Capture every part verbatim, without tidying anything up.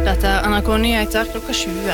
Dette er N R K Nyheter klokka tjue.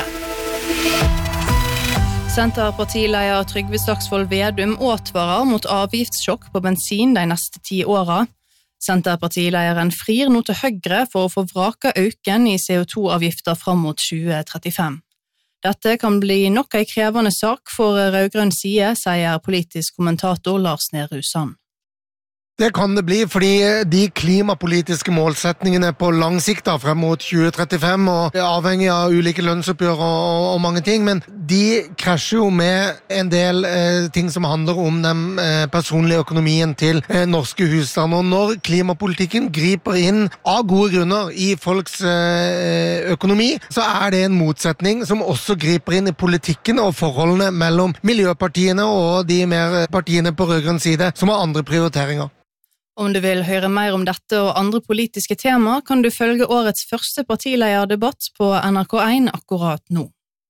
Senterpartileder Trygve Slagsvold Vedum advarer mot avgiftssjokk på bensin de neste ti åra. Senterpartilederen frir nå til Høyre for å få vraka øken i C O to avgifter fram mot tjue trettifem. Dette kan bli nok en krevende sak for rødgrønn side, sier politisk kommentator Lars Nehru Sand. Det kan det bli, fordi de klimapolitiske målsetningene på lang sikt da, frem mot tjue trettifem, og er avhengig av ulike lønnsoppgjør og, og mange ting, men de krasjer jo med en del eh, ting som handler om den eh, personlige økonomien til eh, norske husstander. Og når klimapolitikken griper inn av gode grunner i folks eh, økonomi, så er det en motsetning som også griper inn i politikken og forholdene mellom miljøpartiene og de mer partiene på rødgrønn side, som har andre prioriteringer. Om du vil høre mer om dette og andre politiske tema, kan du følge årets første partilederdebatt på N R K en akkurat nå.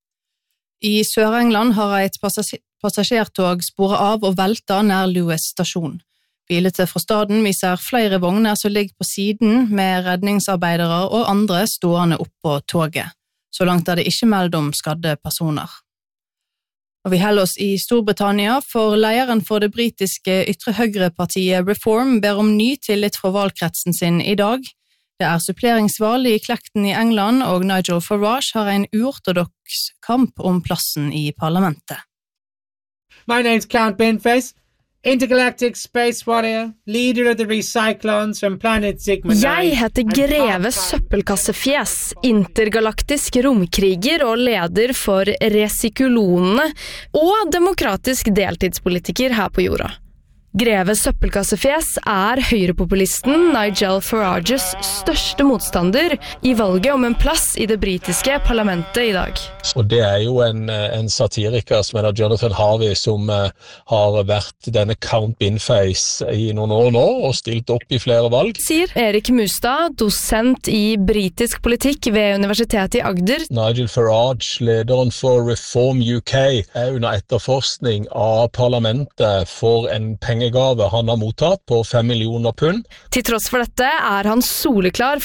I Sør-England har et passasjertog sporet av og veltet nær Lewes stasjon. Bilder fra staden viser flere vogner som ligger på siden med redningsarbeidere og andre stående oppå toget. Så langt er det ikke meldt om skadde personer. Og vi holder oss i Storbritannia, for lederen for det britiske ytre høyrepartiet Reform ber om ny tillit fra valgkretsen sin i dag. Det er suppleringsvalg i Clacton i England, og Nigel Farage har en uortodoks kamp om plassen i parlamentet. My name's Count Binface, intergalactic space warrior, leader of the Recyclons from planet Sigma. Jeg heter Greve Søppelkassefjes, intergalaktisk romkriger og leder for Resikulonene og demokratisk deltidspolitiker her på jorda. Greve Søppelkassefjes er høyrepopulisten Nigel Farages største motstander i valget om en plass i det britiske parlamentet i dag. Og det er jo en, en satiriker som heter Jonathan Harvey, som uh, har vært denne Count Binface i noen år nå, og stilt opp i flere valg. Sier Erik Mustad, dosent i britisk politikk ved Universitetet i Agder. Nigel Farage, lederen for Reform U K, er under etterforskning av parlamentet for en pengegave han har mottatt på fem millioner pund. Til tross for dette er han soleklar